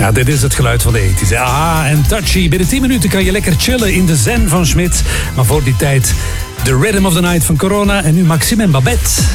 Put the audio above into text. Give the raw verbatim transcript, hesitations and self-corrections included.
Ja, dit is het geluid van de ethische. Ah, en Touchy. Binnen tien minuten kan je lekker chillen in de zen van Schmidt. Maar voor die tijd, The Rhythm of the Night van Corona. En nu Maxime en Babette.